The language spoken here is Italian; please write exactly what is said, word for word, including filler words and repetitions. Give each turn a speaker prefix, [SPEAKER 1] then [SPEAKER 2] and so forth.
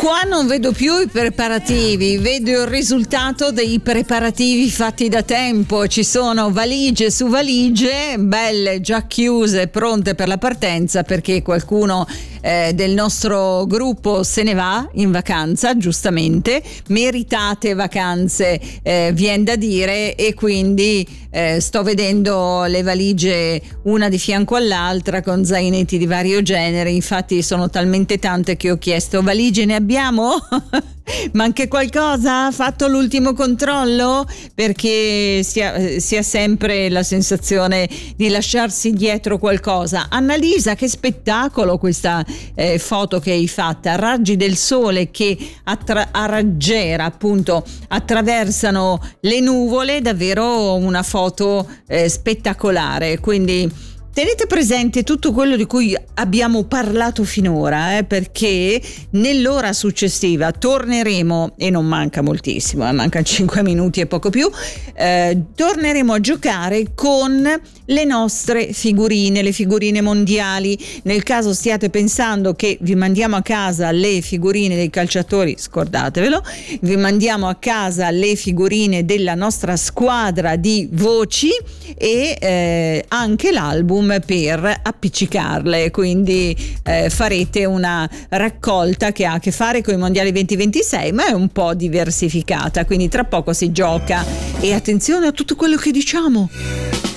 [SPEAKER 1] Qua non vedo più i preparativi, vedo il risultato dei preparativi fatti da tempo. Ci sono valigie su valigie, belle, già chiuse, pronte per la partenza, perché qualcuno eh, del nostro gruppo se ne va in vacanza, giustamente, meritate vacanze, eh, vien da dire, e quindi eh, sto vedendo le valigie una di fianco all'altra con zainetti di vario genere. Infatti sono talmente tante che ho chiesto: valigie ne abbiamo? Manca qualcosa? Ha fatto l'ultimo controllo? Perché si ha, si ha sempre la sensazione di lasciarsi dietro qualcosa. Annalisa, che spettacolo questa eh, foto che hai fatta, raggi del sole che attra- a raggiera appunto attraversano le nuvole, davvero una foto eh, spettacolare. Quindi tenete presente tutto quello di cui abbiamo parlato finora, eh, perché nell'ora successiva torneremo, e non manca moltissimo, eh, mancano cinque minuti e poco più, eh, torneremo a giocare con le nostre figurine, le figurine mondiali. Nel caso stiate pensando che vi mandiamo a casa le figurine dei calciatori, scordatevelo, vi mandiamo a casa le figurine della nostra squadra di voci e eh, anche l'album per appiccicarle, quindi eh, farete una raccolta che ha a che fare con i mondiali duemilaventisei, ma è un po' diversificata, quindi tra poco si gioca. E attenzione a tutto quello che diciamo.